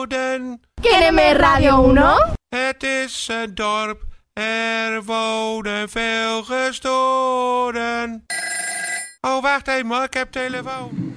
¿Quién es Radio 1? Het is een dorp, er wonen veel gestoren. Oh, wacht even, ik heb telefoon.